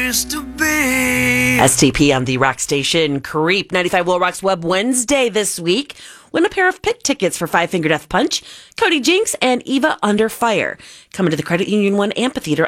place to be. STP on the Rock Station. Creep 95 Will Rock's Web Wednesday this week. Win a pair of pit tickets for Five Finger Death Punch, Cody Jinks, and Eva Under Fire. Coming to the Credit Union 1 Amphitheater